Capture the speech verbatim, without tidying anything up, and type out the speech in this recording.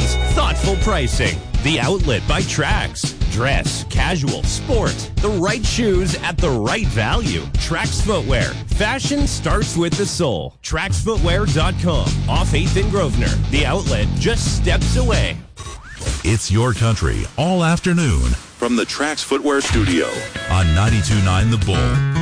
brands, thoughtful pricing. The Outlet by Trax. Dress, casual, sport. The right shoes at the right value. Trax Footwear. Fashion starts with the sole. Trax Footwear dot com. Off eighth and Grosvenor. The Outlet, just steps away. It's your country all afternoon from the Trax Footwear Studio on ninety-two point nine The Bull.